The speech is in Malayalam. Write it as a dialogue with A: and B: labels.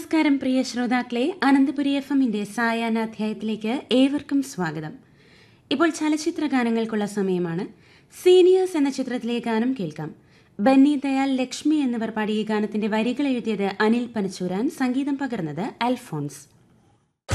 A: നമസ്കാരം പ്രിയ ശ്രോതാക്കളെ, അനന്തപുരി FM-ന്റെ സായാഹ്ന അധ്യായത്തിലേക്ക് ഏവർക്കും സ്വാഗതം. ഇപ്പോൾ ചലച്ചിത്ര ഗാനങ്ങൾക്കുള്ള സമയമാണ്. സീനിയേഴ്സ് എന്ന ചിത്രത്തിലെ ഗാനം കേൾക്കാം. ബന്നി ദയാൽ, ലക്ഷ്മി എന്നിവർ പാടിയ ഗാനത്തിന്റെ വരികൾ എഴുതിയത് അനിൽ പനച്ചൂരാൻ, സംഗീതം പകർന്നത് അൽഫോൺസ്.